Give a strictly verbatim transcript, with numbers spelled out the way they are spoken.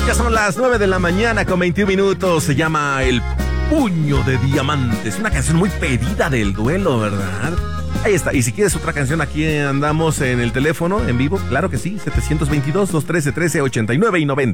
Ya son las nueve de la mañana con veintiún minutos. Se llama El Puño de Diamantes. Una canción muy pedida del duelo, ¿verdad? Ahí está. Y si quieres otra canción, aquí andamos en el teléfono, en vivo. Claro que sí. setecientos veintidós, doscientos trece, trece ochenta y nueve y noventa.